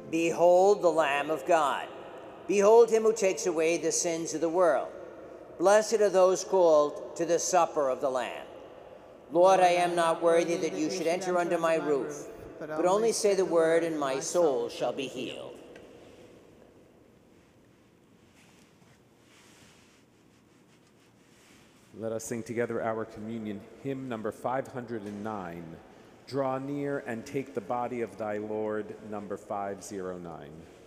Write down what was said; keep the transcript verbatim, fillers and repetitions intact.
Behold the Lamb of God. Behold him who takes away the sins of the world. Blessed are those called to the supper of the Lamb. Lord, I am not worthy that you should enter under my roof, but only say the word, and my soul shall be healed. Let us sing together our communion hymn number five hundred nine. Draw near and take the body of thy Lord, number five oh nine.